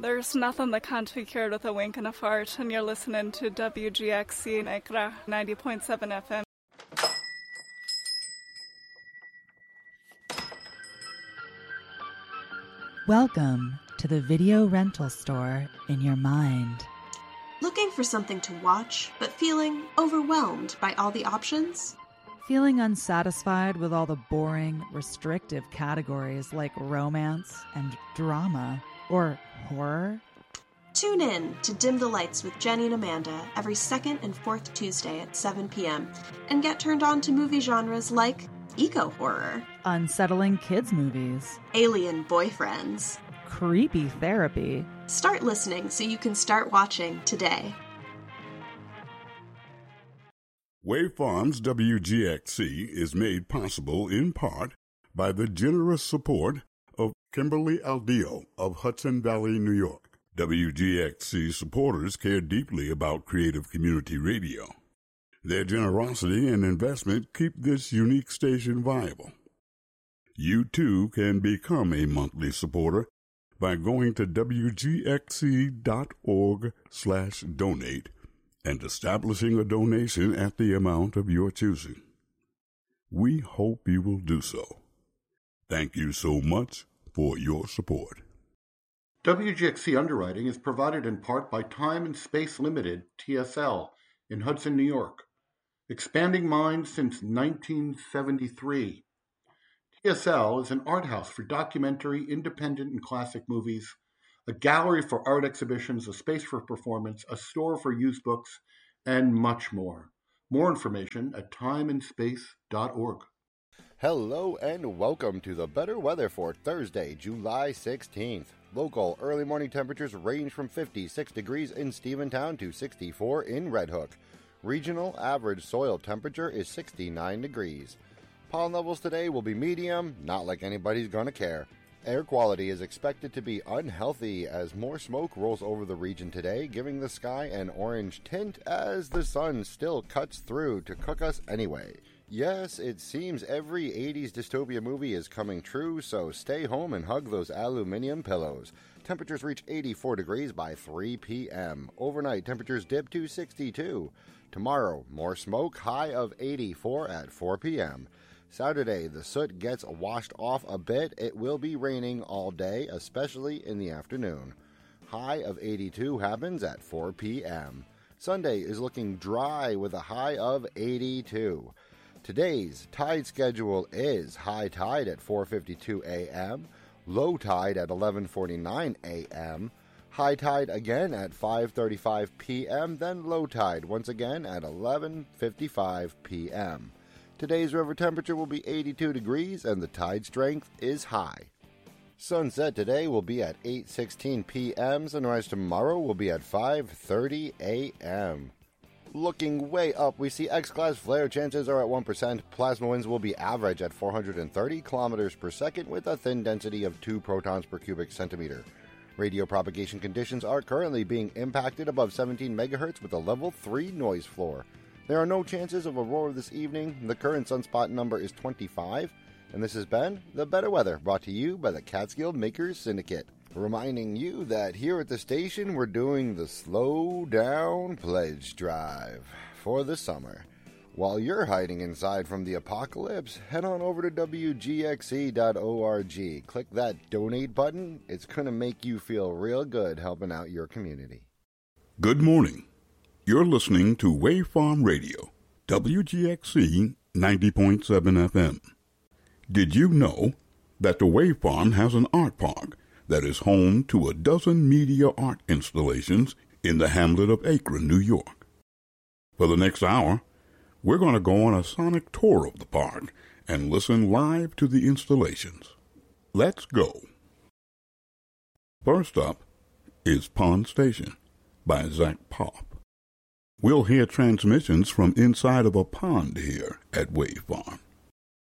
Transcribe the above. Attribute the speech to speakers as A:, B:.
A: There's nothing that can't be cured with a wink and a fart, and you're listening to WGXC Negra 90.7 FM.
B: Welcome to the video rental store in your mind.
C: Looking for something to watch, but feeling overwhelmed by all the options?
B: Feeling unsatisfied with all the boring, restrictive categories like romance and drama or horror?
C: Tune in to Dim the Lights with Jenny and Amanda every second and fourth Tuesday at 7 p.m. and get turned on to movie genres like eco-horror,
B: unsettling kids movies,
C: alien boyfriends,
B: creepy therapy.
C: Start listening so you can start watching today.
D: Wave Farms WGXC is made possible in part by the generous support of Kimberly Aldeo of Hudson Valley, New York. WGXC supporters care deeply about creative community radio. Their generosity and investment keep this unique station viable. You too can become a monthly supporter by going to wgxc.org/donate and establishing a donation at the amount of your choosing. We hope you will do so. Thank you so much for your support.
E: WGXC underwriting is provided in part by Time and Space Limited, TSL, in Hudson, New York. Expanding minds since 1973. TSL is an art house for documentary, independent, and classic movies, a gallery for art exhibitions, a space for performance, a store for used books, and much more. More information at timeandspace.org.
F: Hello and welcome to the better weather for Thursday, July 16th. Local early morning temperatures range from 56 degrees in Stephentown to 64 in Red Hook. Regional average soil temperature is 69 degrees. Pollen levels today will be medium, not like anybody's gonna care. Air quality is expected to be unhealthy as more smoke rolls over the region today, giving the sky an orange tint as the sun still cuts through to cook us anyway. Yes, it seems every 80s dystopia movie is coming true, so stay home and hug those aluminum pillows. Temperatures reach 84 degrees by 3 p.m. Overnight temperatures dip to 62. Tomorrow, more smoke, high of 84 at 4 p.m. Saturday, the soot gets washed off a bit. It will be raining all day, especially in the afternoon. High of 82 happens at 4 p.m. Sunday is looking dry with a high of 82. Today's tide schedule is high tide at 4:52 a.m., low tide at 11:49 a.m., high tide again at 5:35 p.m., then low tide once again at 11:55 p.m. Today's river temperature will be 82 degrees and the tide strength is high. Sunset today will be at 8:16 p.m. Sunrise tomorrow will be at 5:30 a.m. Looking way up, we see X-class flare chances are at 1%. Plasma winds will be average at 430 kilometers per second with a thin density of 2 protons per cubic centimeter. Radio propagation conditions are currently being impacted above 17 megahertz with a level 3 noise floor. There are no chances of aurora this evening. The current sunspot number is 25. And this has been The Better Weather, brought to you by the Catskill Makers Syndicate. Reminding you that here at the station we're doing the Slow Down Pledge Drive for the summer. While you're hiding inside from the apocalypse, head on over to WGXC.org. Click that donate button. It's going to make you feel real good helping out your community.
D: Good morning. You're listening to Wave Farm Radio, WGXC 90.7 FM. Did you know that the Wave Farm has an art park that is home to a dozen media art installations in the hamlet of Akron, New York? For the next hour, we're going to go on a sonic tour of the park and listen live to the installations. Let's go. First up is Pond Station by Zach Pop. We'll hear transmissions from inside of a pond here at Wave Farm.